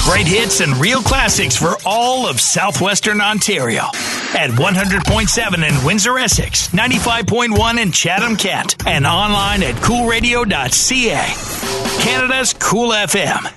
Great hits and real classics for all of southwestern Ontario. At 100.7 in Windsor, Essex, 95.1 in Chatham-Kent, and online at coolradio.ca. Canada's Cool FM.